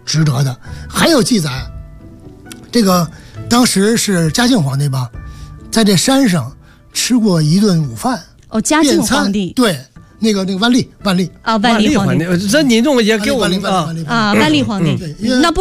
值得的。还有记载，这个当时是嘉靖皇帝吧，在这山上吃过一顿午饭。 哦，嘉靖皇帝对，那个万历啊，万历皇帝， 这您这么也给我们万历皇帝，那不。